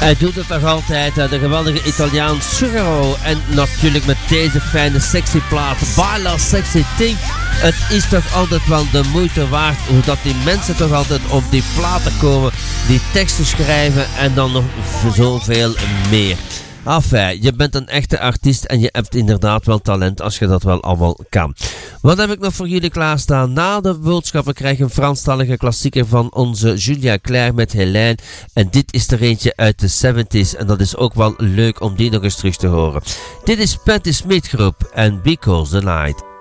Hij doet het nog altijd, de geweldige Italiaan Sughero. En natuurlijk met deze fijne sexy plaat, Balla Sexy Thing. Het is toch altijd wel de moeite waard hoe dat die mensen toch altijd op die platen komen, die teksten schrijven en dan nog zoveel meer. Enfin, je bent een echte artiest en je hebt inderdaad wel talent als je dat wel allemaal kan. Wat heb ik nog voor jullie klaarstaan? Na de boodschappen krijg je een Franstalige klassieker van onze Julia Claire met Helene. En dit is er eentje uit de 70s en dat is ook wel leuk om die nog eens terug te horen. Dit is Patti Smith Groep en Because the Night.